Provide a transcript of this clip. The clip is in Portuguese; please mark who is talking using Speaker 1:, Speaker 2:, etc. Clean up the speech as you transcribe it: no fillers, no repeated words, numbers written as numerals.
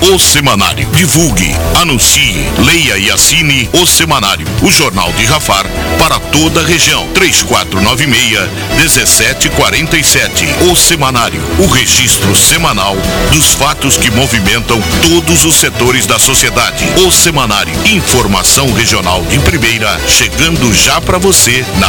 Speaker 1: O Semanário. Divulgue, anuncie, leia e assine O Semanário, o jornal de Rafar para toda a região. 3496-1747. O Semanário, o registro semanal dos fatos que movimentam todos os setores da sociedade. O Semanário, informação regional de primeira, chegando já para você na